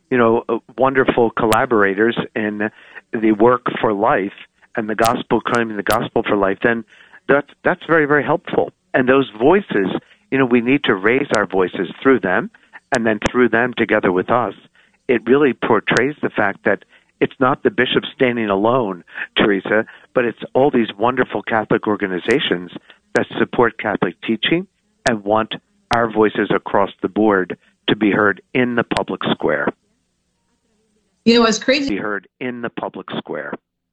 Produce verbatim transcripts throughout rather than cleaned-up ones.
you know, uh, wonderful collaborators in the work for life and the gospel, claiming the gospel for life, then that's, that's very, very helpful. And those voices, you know, we need to raise our voices through them, and then through them together with us. It really portrays the fact that it's not the bishop standing alone, Teresa, but it's all these wonderful Catholic organizations that support Catholic teaching and want our voices across the board to be heard in the public square. You know, as crazy... Be heard in the public square.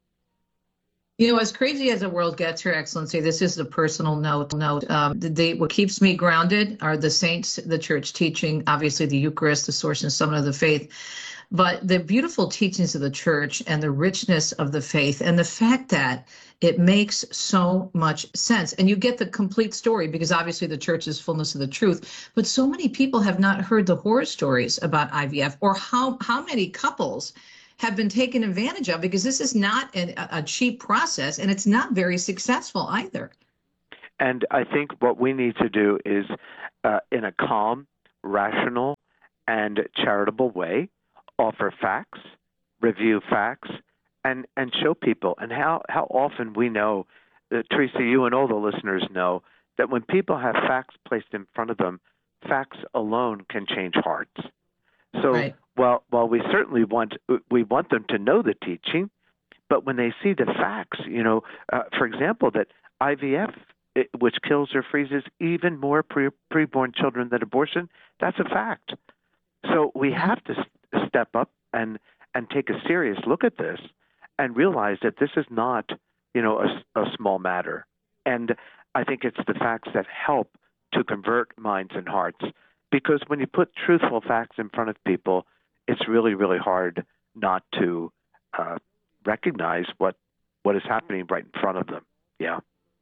You know, as crazy as the world gets, Your Excellency, this is a personal note. Note. Um, the, the, what keeps me grounded are the saints, the church teaching, obviously the Eucharist, the source and summit of the faith, but the beautiful teachings of the church and the richness of the faith and the fact that it makes so much sense. And you get the complete story because obviously the church is fullness of the truth. But so many people have not heard the horror stories about I V F, or how, how many couples have been taken advantage of, because this is not an, a cheap process, and it's not very successful either. And I think what we need to do is, uh, in a calm, rational, and charitable way, offer facts, review facts, and, and show people. And how, how often we know, uh, Teresa, you and all the listeners know, that when people have facts placed in front of them, facts alone can change hearts. So right. while, while we certainly want, we want them to know the teaching, but when they see the facts, you know, uh, for example, that I V F, it, which kills or freezes even more pre, preborn children than abortion, that's a fact. So we have to st- step up and, and take a serious look at this and realize that this is not, you know, a, a small matter. And I think it's the facts that help to convert minds and hearts. Because when you put truthful facts in front of people, it's really, really hard not to uh, recognize what, what is happening right in front of them. Yeah.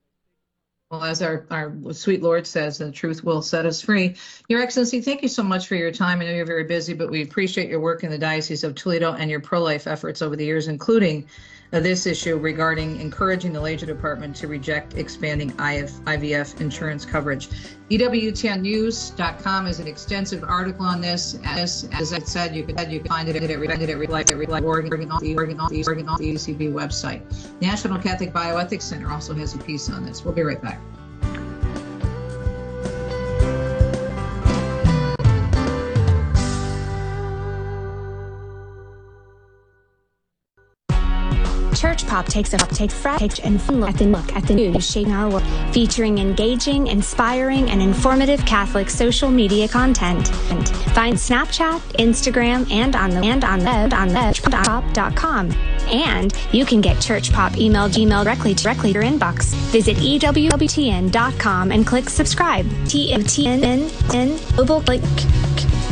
Well, as our, our sweet Lord says, the truth will set us free. Your Excellency, thank you so much for your time. I know you're very busy, but we appreciate your work in the Diocese of Toledo and your pro-life efforts over the years, including uh, this issue regarding encouraging the Legia Department to reject expanding I V F insurance coverage. E W T N news dot com is an extensive article on this. As, as I said, you can, you can find it at every, every, every, every, every Oregon, on the Oregon, on the Oregon, on the U C B website. National Catholic Bioethics Center also has a piece on this. We'll be right back. Church Pop takes a take fresh and fun look at the look at the news shaping our world, featuring engaging, inspiring, and informative Catholic social media content. And find Snapchat, Instagram, and on the and on the on the church pop dot com. And you can get Church Pop email Gmail directly directly to your inbox. Visit E W T N dot com and click subscribe. T N N N global link.